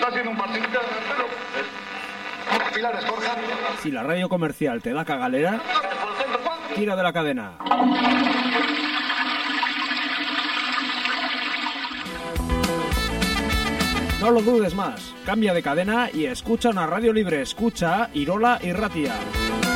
está haciendo un partido, pero... Pilares, Borja. Si la radio comercial te da cagalera, tira de la cadena. No lo dudes más, cambia de cadena y escucha una radio libre. Escucha Irola Irratia.